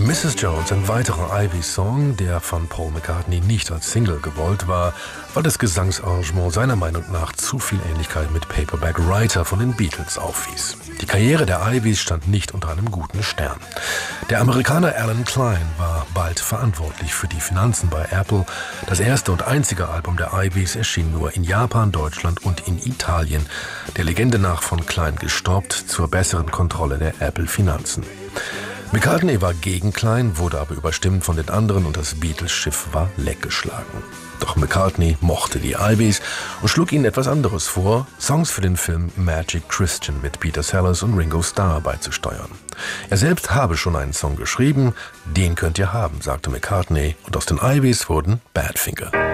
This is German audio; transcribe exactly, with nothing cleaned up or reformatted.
Missus Jones, ein weiterer Ivy-Song, der von Paul McCartney nicht als Single gewollt war, weil das Gesangsarrangement seiner Meinung nach zu viel Ähnlichkeit mit Paperback Writer von den Beatles aufwies. Die Karriere der Ivys stand nicht unter einem guten Stern. Der Amerikaner Alan Klein war bald verantwortlich für die Finanzen bei Apple. Das erste und einzige Album der Ivys erschien nur in Japan, Deutschland und in Italien. Der Legende nach von Klein gestoppt zur besseren Kontrolle der Apple-Finanzen. McCartney war gegen Klein, wurde aber überstimmt von den anderen und das Beatles-Schiff war leckgeschlagen. Doch McCartney mochte die Ivys und schlug ihnen etwas anderes vor, Songs für den Film Magic Christian mit Peter Sellers und Ringo Starr beizusteuern. Er selbst habe schon einen Song geschrieben, den könnt ihr haben, sagte McCartney, und aus den Ivys wurden Badfinger.